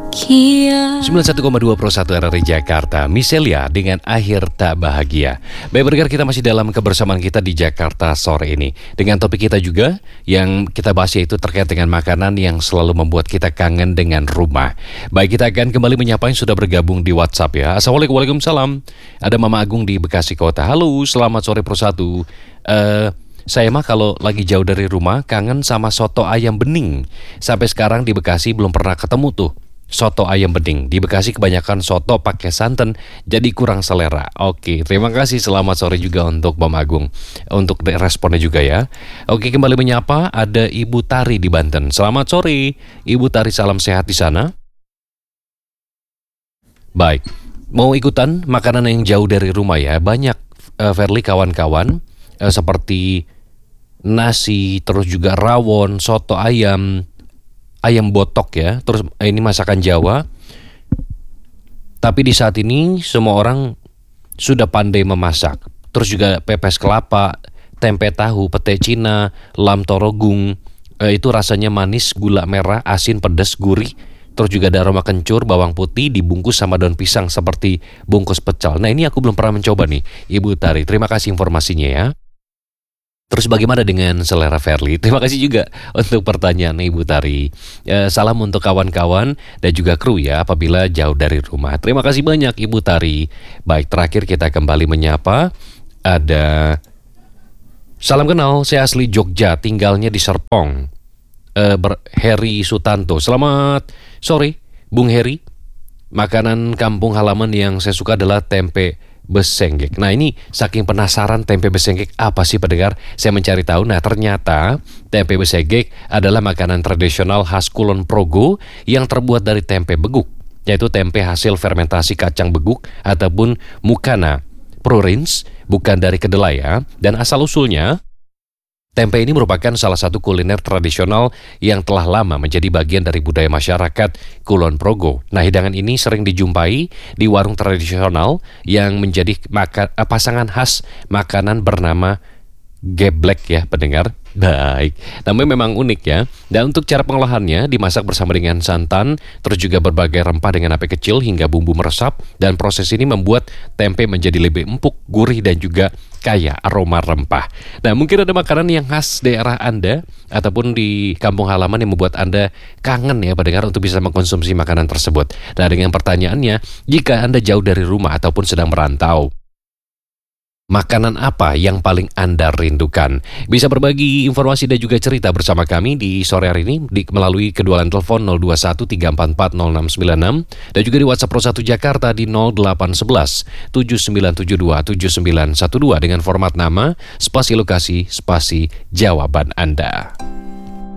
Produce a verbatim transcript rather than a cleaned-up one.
sembilan puluh satu koma dua Pro satu R R I Jakarta, Miselia dengan Akhir Tak Bahagia. Baik pendengar, kita masih dalam kebersamaan kita di Jakarta sore ini. Dengan topik kita juga yang kita bahas yaitu terkait dengan makanan yang selalu membuat kita kangen dengan rumah. Baik, kita akan kembali menyapa yang sudah bergabung di WhatsApp ya. Assalamualaikum, waalaikumsalam. Ada Mama Agung di Bekasi Kota. Halo, selamat sore Pro satu. Uh, Saya mah kalau lagi jauh dari rumah kangen sama soto ayam bening. Sampai sekarang di Bekasi belum pernah ketemu tuh soto ayam bening. Di Bekasi kebanyakan soto pakai santan, jadi kurang selera. Oke, terima kasih. Selamat sore juga untuk Bang Agung, untuk responnya juga ya. Oke, kembali menyapa ada Ibu Tari di Banten. Selamat sore Ibu Tari, salam sehat di sana. Baik, mau ikutan makanan yang jauh dari rumah ya? Banyak uh, Verly kawan-kawan uh, seperti nasi, terus juga rawon, soto ayam, ayam botok ya, terus ini masakan Jawa. Tapi di saat ini semua orang sudah pandai memasak. Terus juga pepes kelapa, tempe tahu, pete Cina, lam torogung, eh, itu rasanya manis, gula merah, asin, pedas, gurih. Terus juga ada aroma kencur, bawang putih dibungkus sama daun pisang seperti bungkus pecel. Nah, ini aku belum pernah mencoba nih, Ibu Tari. Terima kasih informasinya ya. Terus bagaimana dengan selera Verly? Terima kasih juga untuk pertanyaan Ibu Tari. E, salam untuk kawan-kawan dan juga kru ya apabila jauh dari rumah. Terima kasih banyak Ibu Tari. Baik, terakhir kita kembali menyapa. Ada salam kenal, saya asli Jogja, tinggalnya di Serpong. E, ber, Heri Sutanto. Selamat sore Bung Heri. Makanan kampung halaman yang saya suka adalah tempe besenggek. Nah, ini saking penasaran tempe besenggek apa sih pendengar, saya mencari tahu. Nah, ternyata tempe besenggek adalah makanan tradisional khas Kulon Progo yang terbuat dari tempe beguk, yaitu tempe hasil fermentasi kacang beguk ataupun mukana prurins, bukan dari kedelai ya. Dan asal usulnya tempe ini merupakan salah satu kuliner tradisional yang telah lama menjadi bagian dari budaya masyarakat Kulon Progo. Nah, hidangan ini sering dijumpai di warung tradisional yang menjadi maka, pasangan khas makanan bernama geblek ya pendengar. Baik, namanya memang unik ya. Dan untuk cara pengolahannya dimasak bersama dengan santan, terus juga berbagai rempah dengan api kecil hingga bumbu meresap. Dan proses ini membuat tempe menjadi lebih empuk, gurih dan juga kaya aroma rempah. Nah, mungkin ada makanan yang khas daerah Anda ataupun di kampung halaman yang membuat Anda kangen ya pendengar untuk bisa mengkonsumsi makanan tersebut. Nah, dengan pertanyaannya, jika Anda jauh dari rumah ataupun sedang merantau, makanan apa yang paling Anda rindukan? Bisa berbagi informasi dan juga cerita bersama kami di sore hari ini di, melalui kedua line telepon nol dua satu tiga empat empat nol enam sembilan enam dan juga di WhatsApp Pro satu Jakarta di nol delapan satu satu tujuh sembilan tujuh dua tujuh sembilan satu dua dengan format nama, spasi lokasi, spasi jawaban Anda.